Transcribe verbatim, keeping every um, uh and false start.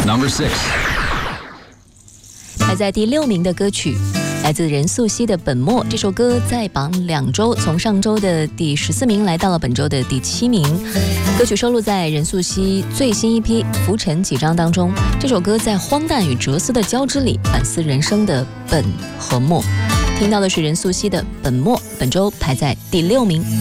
Number six. 排在第六名的歌曲来自任素汐的《本末》，这首歌在榜两周，从上周的第十四名来到了本周的第七名。歌曲收录在任素汐最新一批《浮沉》几张当中。这首歌在荒诞与哲思的交织里，反思人生的本和末。听到的是任素汐的《本末》，本周排在第六名。